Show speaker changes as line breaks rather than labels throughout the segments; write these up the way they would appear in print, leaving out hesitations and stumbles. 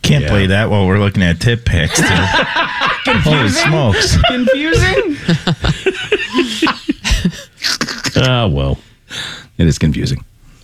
Can't play that while we're looking at tip picks. Holy smokes.
Confusing?
Well.
It is confusing.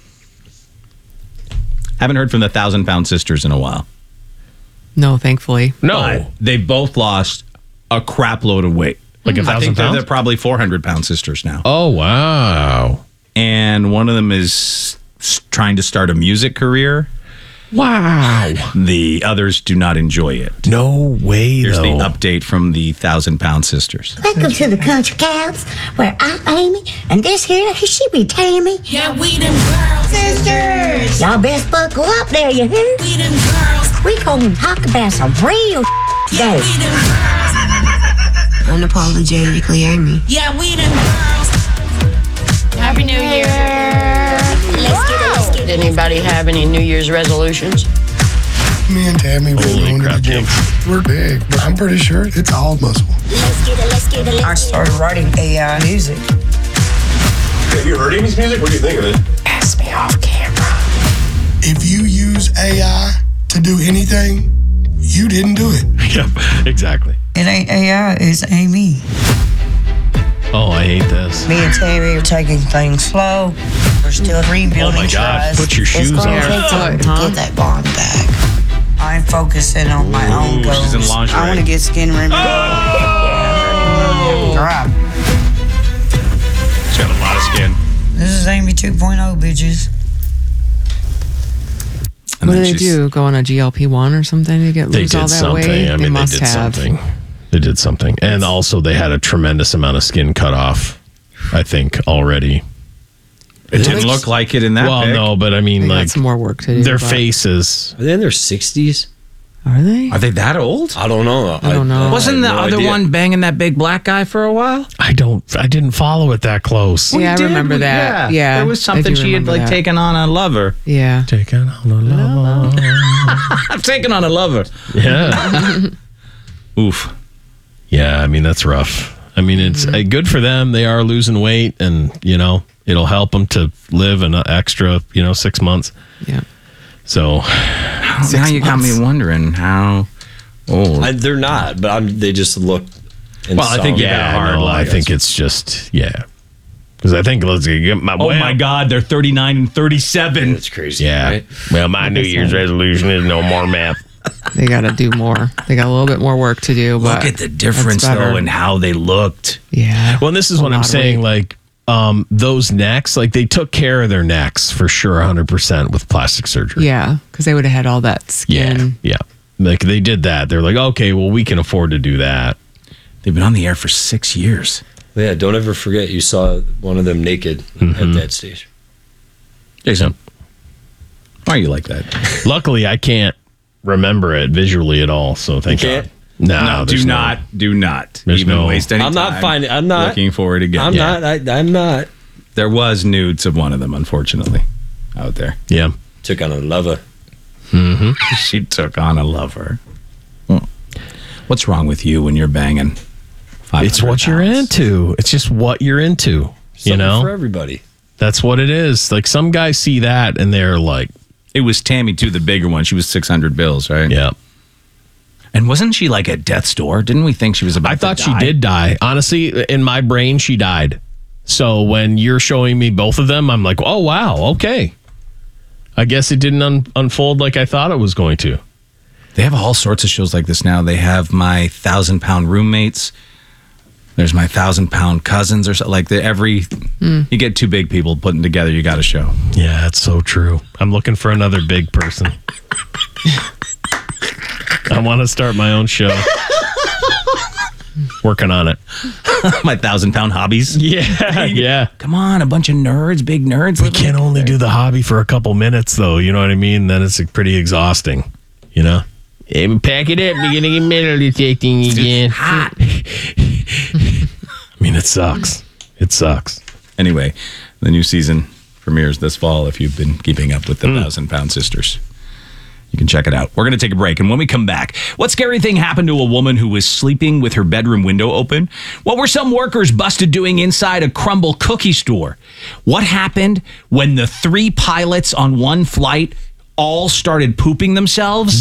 Haven't heard from the 1,000-pound sisters in a while.
No, thankfully.
No.
But they both lost a crap load of weight.
Like 1,000
I think
pounds?
they're probably 400-pound sisters now.
Oh, wow.
And one of them is trying to start a music career.
Wow.
The others do not enjoy it.
No way,
Here's
though.
the update from the 1,000-pound sisters.
Welcome to the Country Cats, where I'm Amy, and this here, she be Tammy.
Yeah, we them girls.
Sisters! Y'all best buckle up there, you hear?
We them girls.
We gonna talk about some real today.
We them girls.
Unapologetically Amy.
Yeah, we them girls.
Happy New Year.
Let's get it.
Did anybody have any New Year's resolutions?
Me and Tammy were going to the gym. We're big, but I'm pretty sure it's all muscle.
Let's get it.
I started writing AI music.
Have you heard Amy's music? What do you think of it?
Ask me off camera.
If you use AI to do anything, you didn't do it.
Yep, exactly.
It ain't AI, it's Amy.
Oh, I hate this.
Me and Tammy are taking things slow. We're still rebuilding
Oh, my God.
trust.
Put your
It's
shoes
gonna
on.
take time to
Huh?
get that bond back. I'm focusing on my own
Ooh,
goals.
she's in lingerie.
I want to get skin removed. Drop.
She's got a lot of skin.
This is Amy 2.0, bitches.
And
What
then
do they
she's-
do? Go on a GLP-1 or something to get
They
lose all
did
that
something.
weight?
I
They
mean, they
must
did
have.
something. They did something. And also, they had a tremendous amount of skin cut off, I think, already.
It didn't look like it in that
Well,
pic.
no, but I mean,
They got
like,
some more work to do.
their
but-
faces.
Are they in their 60s?
Are they?
Are they that old?
I don't know.
I don't know.
Wasn't the
have no
other
idea.
one banging that big black guy for a while?
I didn't follow it that close.
Yeah, I
We did.
remember that. Yeah,
There was
I
something
do
she had
remember
like
that.
taken on a lover.
Yeah.
Taking on a love.
I've taken on a lover.
Yeah.
Oof.
Yeah, I mean, that's rough. I mean, it's good for them. They are losing weight, and, it'll help them to live an extra, 6 months.
Yeah.
So,
Now you got me wondering how old.
They're not, but they just look.
Well, I think you got a hard
no,
life.
I think it's just, Because I think, let's get my
Oh my God, they're 39 and 37.
That's crazy.
Yeah.
Right?
Well, my New Year's resolution is no more math.
They got to do more. They got a little bit more work to do. But
Look at the difference,
that's better.
though, in how they looked.
Yeah.
Well, this is
A
what I'm
lot of
saying.
weight.
Like, those necks, like, they took care of their necks for sure, 100% with plastic surgery.
Yeah, because they would have had all that skin.
Yeah. Like, they did that. They're like, okay, well, we can afford to do that.
They've been on the air for 6 years.
Yeah, don't ever forget you saw one of them naked at that stage.
Jason, why are you like that?
Luckily, I can't remember it visually at all, so thank
You
God.
can't?
No,
do
there's
not
There's
even
no-
waste any
I'm
time.
not finding. I'm not
looking for it again.
I'm not. I'm not.
There was nudes of one of them, unfortunately, out there.
Yeah.
Took on a lover.
She took on a lover. What's wrong with you when you're banging? 500
It's what you're
pounds?
into. It's just what you're into.
Something for everybody.
That's what it is. Like, some guys see that and they're like,
It was Tammy too, the bigger one. She was 600 bills, right?
yeah.
And wasn't she like at death's door? Didn't we think she was about
I
to
thought she
die?
did die. Honestly, in my brain, she died. So when you're showing me both of them, I'm like, oh, wow, okay. I guess it didn't unfold like I thought it was going to.
They have all sorts of shows like this now. They have my 1,000-pound roommates. There's my 1,000-pound cousins or something. Like you get two big people putting together, you got a show.
Yeah, that's so true. I'm looking for another big person. I want to start my own show. Working on it.
My 1,000-pound hobbies.
Yeah, yeah.
Come on, a bunch of nerds, big nerds.
We can't only do the hobby for a couple minutes, though. You know what I mean? Then it's pretty exhausting, Hey, pack it up. We're going to get metal detecting again.
hot.
I mean, it sucks. It sucks.
Anyway, the new season premieres this fall if you've been keeping up with the 1,000-pound sisters. You can check it out. We're going to take a break. And when we come back, what scary thing happened to a woman who was sleeping with her bedroom window open? What were some workers busted doing inside a Crumble cookie store? What happened when the 3 pilots on one flight all started pooping themselves?